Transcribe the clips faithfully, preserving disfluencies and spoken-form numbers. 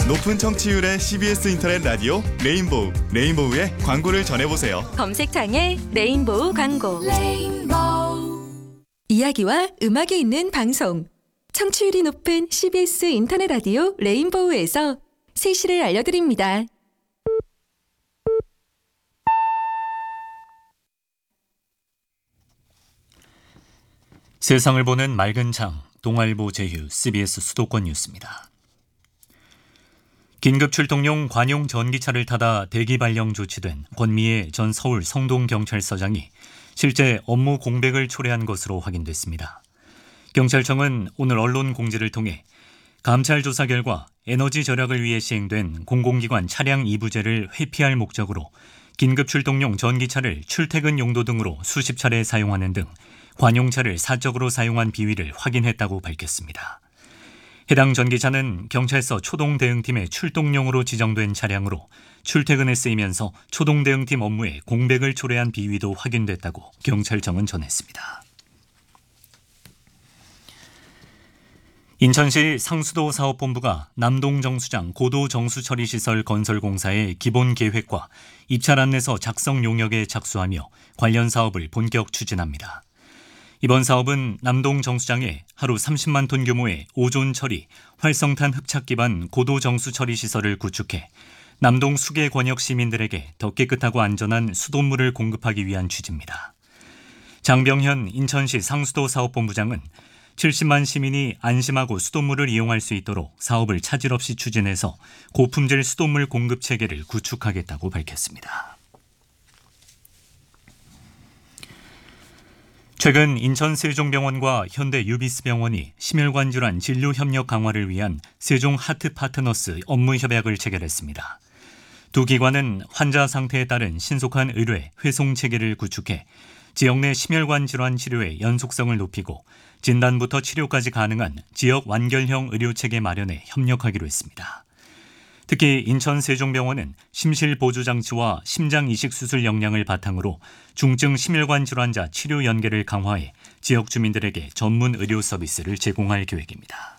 높은 청취율의 씨비에스 인터넷 라디오 레인보우, 레인보우의 광고를 전해보세요. 검색창에 레인보우 광고. 레인보우. 이야기와 음악이 있는 방송. 청취율이 높은 씨비에스 인터넷 라디오 레인보우에서 세시를 알려드립니다. 세상을 보는 맑은 장, 동아일보 제휴 씨비에스 수도권 뉴스입니다. 긴급 출동용 관용 전기차를 타다 대기 발령 조치된 권미애 전 서울 성동경찰서장이 실제 업무 공백을 초래한 것으로 확인됐습니다. 경찰청은 오늘 언론 공지를 통해 감찰 조사 결과 에너지 절약을 위해 시행된 공공기관 차량 이부제를 회피할 목적으로 긴급 출동용 전기차를 출퇴근 용도 등으로 수십 차례 사용하는 등 관용차를 사적으로 사용한 비위를 확인했다고 밝혔습니다. 해당 전기차는 경찰서 초동대응팀의 출동용으로 지정된 차량으로 출퇴근에 쓰이면서 초동대응팀 업무에 공백을 초래한 비위도 확인됐다고 경찰청은 전했습니다. 인천시 상수도 사업본부가 남동정수장 고도정수처리시설 건설공사의 기본 계획과 입찰 안내서 작성 용역에 착수하며 관련 사업을 본격 추진합니다. 이번 사업은 남동 정수장에 하루 삼십만 톤 규모의 오존 처리, 활성탄 흡착 기반 고도 정수 처리 시설을 구축해 남동 수계 권역 시민들에게 더 깨끗하고 안전한 수돗물을 공급하기 위한 취지입니다. 장병현 인천시 상수도 사업본부장은 칠십만 시민이 안심하고 수돗물을 이용할 수 있도록 사업을 차질 없이 추진해서 고품질 수돗물 공급 체계를 구축하겠다고 밝혔습니다. 최근 인천 세종병원과 현대 유비스병원이 심혈관 질환 진료 협력 강화를 위한 세종 하트 파트너스 업무 협약을 체결했습니다. 두 기관은 환자 상태에 따른 신속한 의뢰, 회송 체계를 구축해 지역 내 심혈관 질환 치료의 연속성을 높이고 진단부터 치료까지 가능한 지역 완결형 의료 체계 마련에 협력하기로 했습니다. 특히 인천 세종병원은 심실 보조 장치와 심장 이식 수술 역량을 바탕으로 중증 심혈관 질환자 치료 연계를 강화해 지역 주민들에게 전문 의료 서비스를 제공할 계획입니다.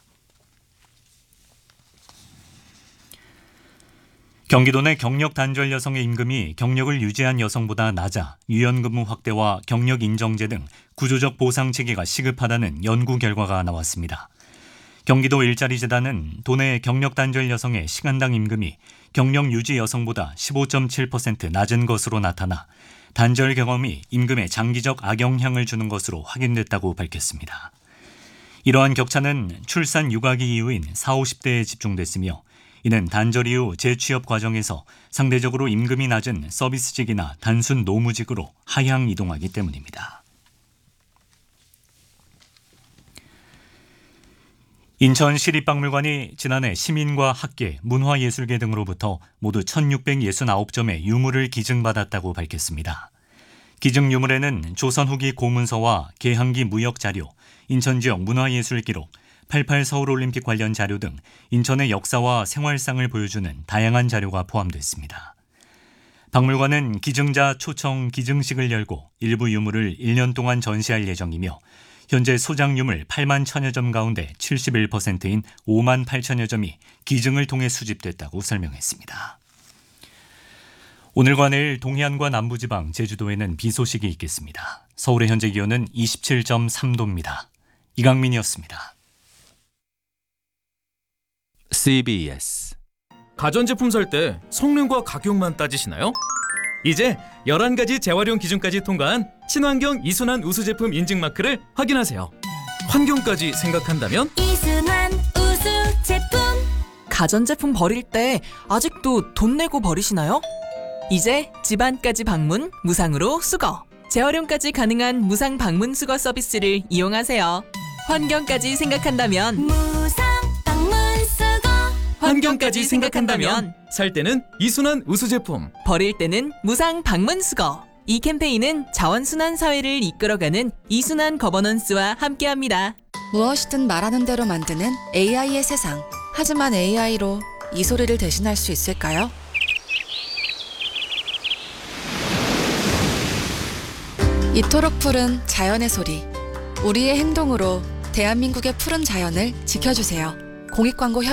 경기도 내 경력 단절 여성의 임금이 경력을 유지한 여성보다 낮아 유연근무 확대와 경력 인정제 등 구조적 보상 체계가 시급하다는 연구 결과가 나왔습니다. 경기도 일자리재단은 도내 경력 단절 여성의 시간당 임금이 경력 유지 여성보다 십오 점 칠 퍼센트 낮은 것으로 나타나 단절 경험이 임금에 장기적 악영향을 주는 것으로 확인됐다고 밝혔습니다. 이러한 격차는 출산 육아기 이후인 사십, 오십 대에 집중됐으며 이는 단절 이후 재취업 과정에서 상대적으로 임금이 낮은 서비스직이나 단순 노무직으로 하향 이동하기 때문입니다. 인천 시립박물관이 지난해 시민과 학계, 문화예술계 등으로부터 모두 천육백육십구 점의 유물을 기증받았다고 밝혔습니다. 기증 유물에는 조선 후기 고문서와 개항기 무역 자료, 인천 지역 문화예술 기록, 팔십팔 서울올림픽 관련 자료 등 인천의 역사와 생활상을 보여주는 다양한 자료가 포함됐습니다. 박물관은 기증자 초청 기증식을 열고 일부 유물을 일 년 동안 전시할 예정이며 현재 소장 유물 팔만 천여 점 가운데 칠십일 퍼센트인 오만 팔천여 점이 기증을 통해 수집됐다고 설명했습니다. 오늘과 내일 동해안과 남부지방, 제주도에는 비 소식이 있겠습니다. 서울의 현재 기온은 이십칠 점 삼 도입니다. 이강민이었습니다. 씨비에스 가전제품 살 때 성능과 가격만 따지시나요? 이제 열한 가지 재활용 기준까지 통과한 친환경 이순환 우수 제품 인증 마크를 확인하세요. 환경까지 생각한다면 이순환 우수 제품. 가전제품 버릴 때 아직도 돈 내고 버리시나요? 이제 집안까지 방문 무상으로 수거. 재활용까지 가능한 무상 방문 수거 서비스를 이용하세요. 환경까지 생각한다면 무상 방문 수거. 환경까지 생각한다면 살 때는 이순환 우수 제품, 버릴 때는 무상 방문 수거. 이 캠페인은 자원순환 사회를 이끌어가는 이순환 거버넌스와 함께합니다. 무엇이든 말하는 대로 만드는 에이아이의 세상. 하지만 에이아이로 이 소리를 대신할 수 있을까요? 이토록 푸른 자연의 소리. 우리의 행동으로 대한민국의 푸른 자연을 지켜주세요. 공익광고 협